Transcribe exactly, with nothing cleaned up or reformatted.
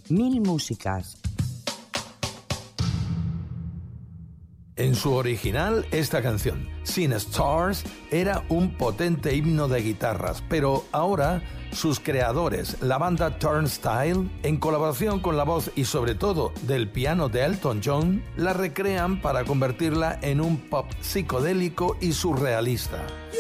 Mil músicas. En su original, esta canción, Sin Stars, era un potente himno de guitarras, pero ahora sus creadores, la banda Turnstile, en colaboración con la voz y sobre todo del piano de Elton John, la recrean para convertirla en un pop psicodélico y surrealista.